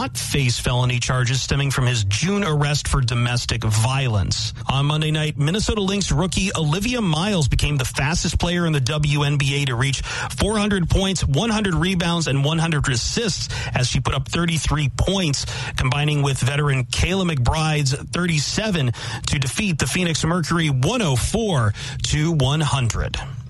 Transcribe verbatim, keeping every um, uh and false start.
not face felony charges stemming from his June arrest for domestic violence. On Monday night, Minnesota Lynx rookie Olivia Miles became the fastest player in the W N B A to reach four hundred points, one hundred rebounds, and one hundred assists as she put up thirty-three points, combining with veteran Kayla McBride's thirty-seven to defeat the Phoenix Mercury one oh four to one hundred.